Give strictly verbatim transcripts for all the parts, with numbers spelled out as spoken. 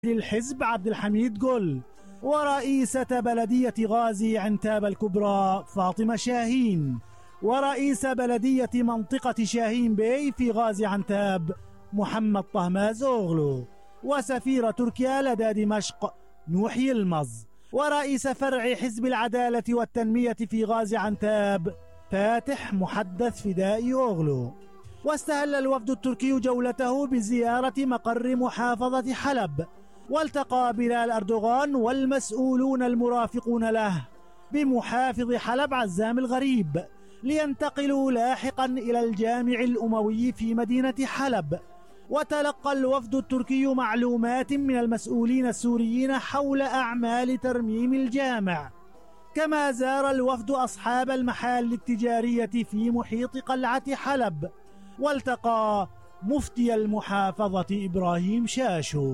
الحزب عبد الحميد جل، ورئيسة بلدية غازي عنتاب الكبرى فاطمة شاهين، ورئيس بلدية منطقة شاهين بي في غازي عنتاب محمد طهماز أوغلو، وسفير تركيا لدى دمشق نوح يلمز، ورئيس فرع حزب العدالة والتنمية في غازي عنتاب فاتح محدث فدائي أوغلو. واستهل الوفد التركي جولته بزيارة مقر محافظة حلب، والتقى بلال أردوغان والمسؤولون المرافقون له بمحافظ حلب عزام الغريب، لينتقلوا لاحقا إلى الجامع الأموي في مدينة حلب. وتلقى الوفد التركي معلومات من المسؤولين السوريين حول أعمال ترميم الجامع، كما زار الوفد أصحاب المحال التجارية في محيط قلعة حلب، والتقى مفتي المحافظة إبراهيم شاشو.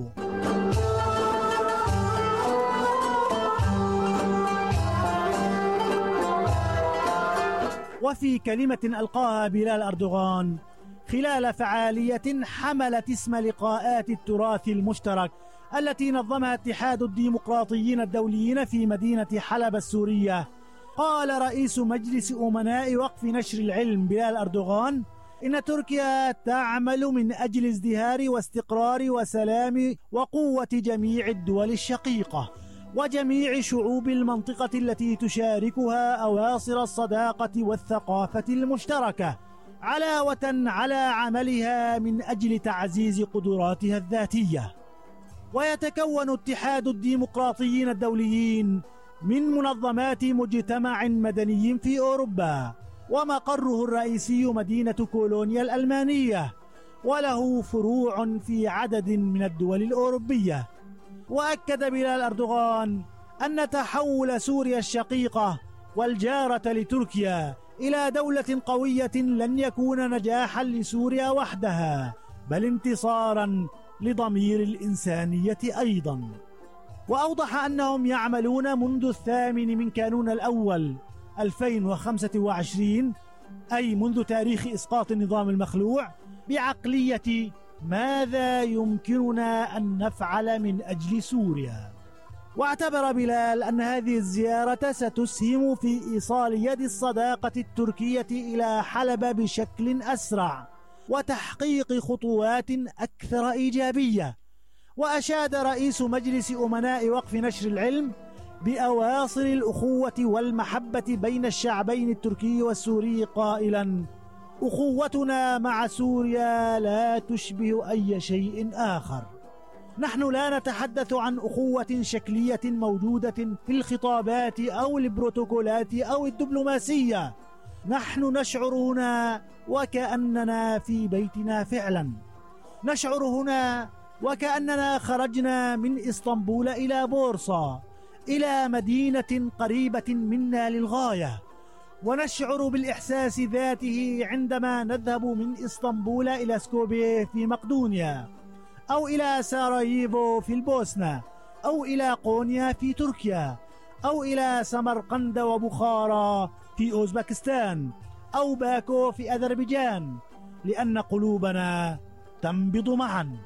وفي كلمة ألقاها بلال أردوغان خلال فعالية حملت اسم لقاءات التراث المشترك التي نظمها اتحاد الديمقراطيين الدوليين في مدينة حلب السورية، قال رئيس مجلس أمناء وقف نشر العلم بلال أردوغان إن تركيا تعمل من أجل ازدهار واستقرار وسلام وقوة جميع الدول الشقيقة وجميع شعوب المنطقة التي تشاركها أواصر الصداقة والثقافة المشتركة، علاوة على عملها من أجل تعزيز قدراتها الذاتية. ويتكون اتحاد الديمقراطيين الدوليين من منظمات مجتمع مدني في أوروبا، ومقره الرئيسي مدينة كولونيا الألمانية، وله فروع في عدد من الدول الأوروبية. وأكد بلال أردوغان أن تحول سوريا الشقيقة والجارة لتركيا إلى دولة قوية لن يكون نجاحا لسوريا وحدها، بل انتصارا لضمير الإنسانية أيضا. وأوضح أنهم يعملون منذ الثامن من كانون الأول ألفين وخمسة وعشرين، أي منذ تاريخ إسقاط النظام المخلوع، بعقلية ماذا يمكننا أن نفعل من أجل سوريا. واعتبر بلال أن هذه الزيارة ستسهم في إيصال يد الصداقة التركية إلى حلب بشكل أسرع وتحقيق خطوات أكثر إيجابية. وأشاد رئيس مجلس أمناء وقف نشر العلم بأواصر الأخوة والمحبة بين الشعبين التركي والسوري قائلا: أخوتنا مع سوريا لا تشبه أي شيء آخر. نحن لا نتحدث عن أخوة شكلية موجودة في الخطابات أو البروتوكولات أو الدبلوماسية، نحن نشعر هنا وكأننا في بيتنا فعلا، نشعر هنا وكأننا خرجنا من إسطنبول إلى بورصة، إلى مدينة قريبة منا للغاية، ونشعر بالإحساس ذاته عندما نذهب من إسطنبول إلى سكوبيه في مقدونيا، أو إلى ساراييفو في البوسنة، أو إلى قونيا في تركيا، أو إلى سمرقند وبخارى في أوزبكستان، أو باكو في أذربيجان، لأن قلوبنا تنبض معا.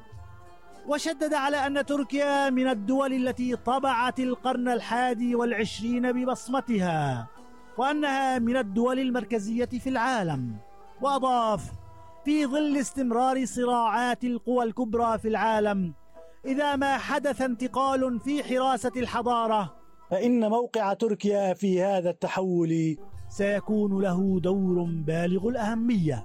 وشدد على أن تركيا من الدول التي طبعت القرن الحادي والعشرين ببصمتها، وأنها من الدول المركزية في العالم. وأضاف: في ظل استمرار صراعات القوى الكبرى في العالم، إذا ما حدث انتقال في حراسة الحضارة، فإن موقع تركيا في هذا التحول سيكون له دور بالغ الأهمية.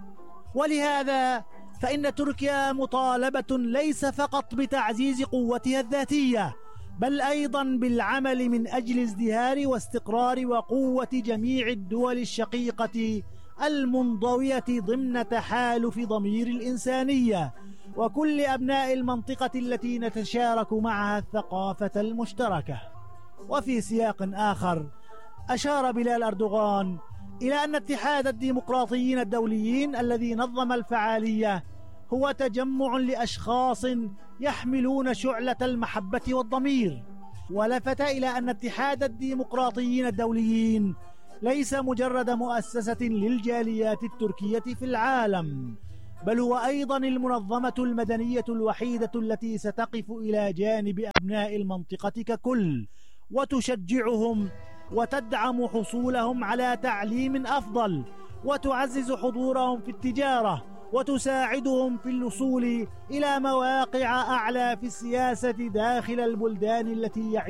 ولهذا فإن تركيا مطالبة ليس فقط بتعزيز قوتها الذاتية، بل أيضا بالعمل من أجل ازدهار واستقرار وقوة جميع الدول الشقيقة المنضوية ضمن تحالف ضمير الإنسانية، وكل أبناء المنطقة التي نتشارك معها الثقافة المشتركة. وفي سياق آخر أشار بلال أردوغان إلى أن اتحاد الديمقراطيين الدوليين الذي نظم الفعالية هو تجمع لأشخاص يحملون شعلة المحبة والضمير، ولفت إلى أن اتحاد الديمقراطيين الدوليين ليس مجرد مؤسسة للجاليات التركية في العالم، بل هو أيضا المنظمة المدنية الوحيدة التي ستقف إلى جانب أبناء المنطقة ككل، وتشجعهم وتدعم حصولهم على تعليم أفضل، وتعزز حضورهم في التجارة، وتساعدهم في الوصول إلى مواقع أعلى في السياسة داخل البلدان التي يعيشون